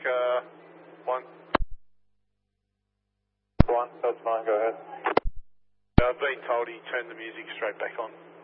1. 1, that's fine, go ahead. I've been told he turned the music straight back on.